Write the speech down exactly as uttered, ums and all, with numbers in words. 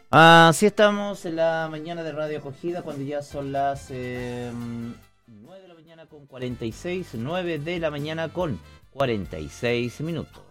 Así estamos en la mañana de Radio Acogida cuando ya son las eh, nueve de la mañana con cuarenta y seis, nueve de la mañana con cuarenta y seis minutos.